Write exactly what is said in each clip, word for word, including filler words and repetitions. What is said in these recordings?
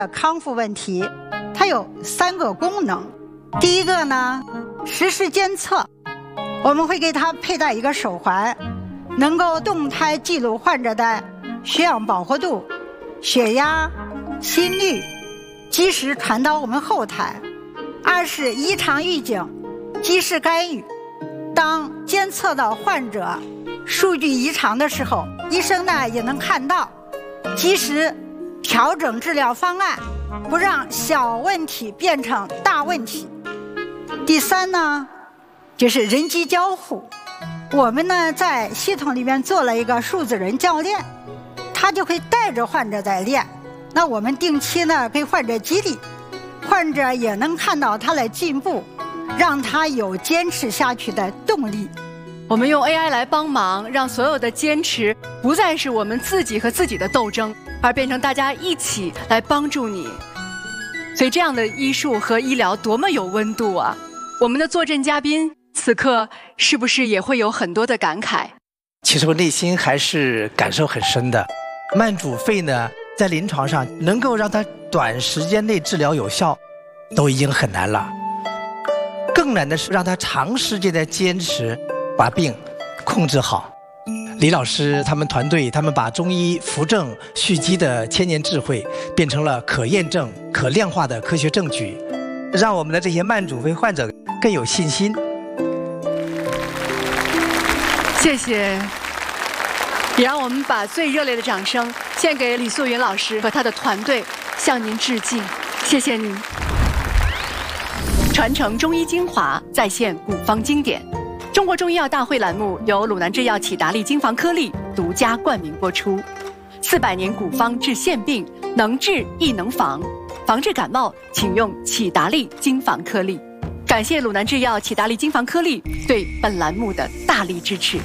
康复问题，它有三个功能。第一个呢，实时监测，我们会给他佩戴一个手环，能够动态记录患者的血氧饱和度、血压、心率，及时传到我们后台。二是异常预警，及时干预。当监测到患者数据异常的时候，医生呢也能看到，及时调整治疗方案，不让小问题变成大问题。第三呢，就是人机交互。我们呢在系统里面做了一个数字人教练，他就会带着患者在练。那我们定期呢给患者激励，患者也能看到他的进步，让他有坚持下去的动力。 我们用 A I 来帮忙，让所有的坚持不再是我们自己和自己的斗争，而变成大家一起来帮助你。所以这样的医术和医疗多么有温度啊！我们的坐镇嘉宾此刻是不是也会有很多的感慨？ 其实我内心还是感受很深的。慢阻肺呢，在临床上能够让它短时间内治疗有效，都已经很难了。更难的是让它长时间的坚持把病控制好。李老师他们团队，他们把中医扶正蓄积的千年智慧变成了可验证、可量化的科学证据，让我们的这些慢阻肺患者更有信心。 谢谢，也让我们把最热烈的掌声献给李素云老师和他的团队，向您致敬，谢谢您。传承中医精华，再现古方经典。中国中医药大会栏目由鲁南制药启达利金防颗粒独家冠名播出。四百年古方治县病，能治亦能防。防治感冒，请用启达利金防颗粒。感谢鲁南制药启达利金防颗粒对本栏目的大力支持。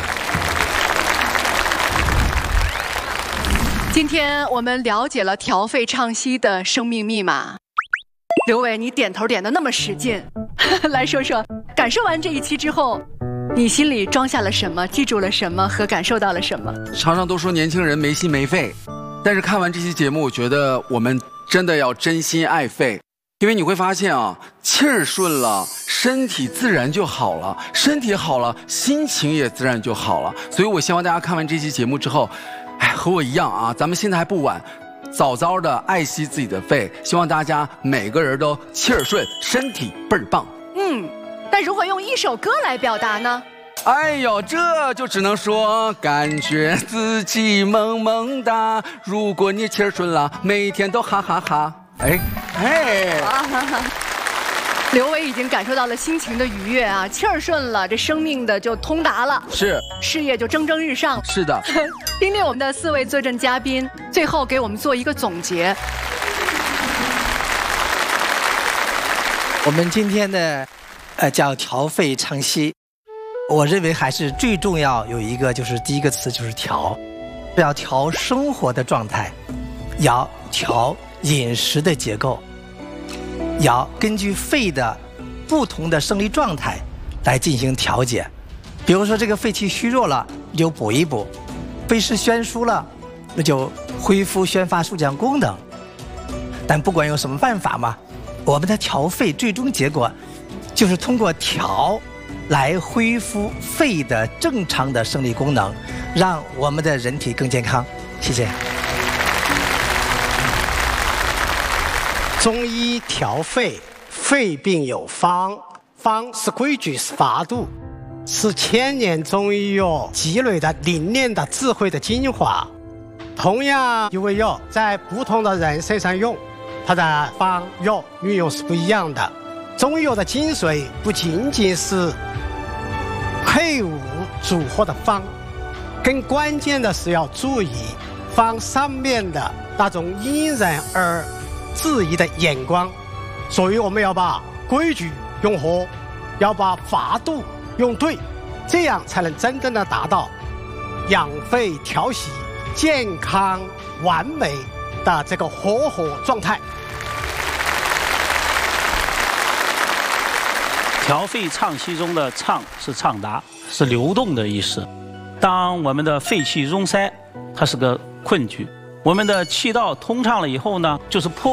今天我们了解了调肺畅息的生命密码。刘伟，你点头点得那么使劲，来说说，感受完这一期之后，你心里装下了什么，记住了什么和感受到了什么？ 常常都说年轻人没心没肺，但是看完这期节目，我觉得我们真的要真心爱肺，因为你会发现啊，气儿顺了，身体自然就好了，身体好了，心情也自然就好了。所以我希望大家看完这期节目之后，哎，和我一样啊，咱们现在还不晚，早早的爱惜自己的肺，希望大家每个人都气儿顺，身体倍儿棒。 嗯，那如何用一首歌来表达呢？ 哎呦，这就只能说感觉自己萌萌哒。如果你气儿顺了，每天都哈哈哈。哎哎， 刘伟已经感受到了心情的愉悦啊，气儿顺了，这生命的就通达了， 是事业就蒸蒸日上。 是的， 听听我们的四位坐镇嘉宾，最后给我们做一个总结。 我们今天的呃叫调肺畅息，我认为还是最重要有一个，就是第一个词就是调，要调生活的状态，要调饮食的结构，要根据肺的不同的生理状态来进行调节。比如说这个肺气虚弱了，你就补一补；肺湿宣疏了，那就恢复宣发肃降功能。但不管用什么办法嘛，我们的调肺最终结果就是通过调来恢复肺的正常的生理功能，让我们的人体更健康。谢谢。 中医调肺，肺病有方，方是规矩，是法度，是千年中医药积累的凝练的智慧的精华。同样一味药在不同的人身上用，它的方药运用是不一样的。中医药的精髓不仅仅是配伍组合的方，更关键的是要注意方上面的那种因人而质疑的眼光。所以我们要把规矩用合，要把法度用对，这样才能真正的达到养肺调息、健康完美的这个合伙状态。 调肺畅息中的畅是畅达，是流动的意思。当我们的肺气壅塞，它是个困局，我们的气道通畅了以后呢，就是破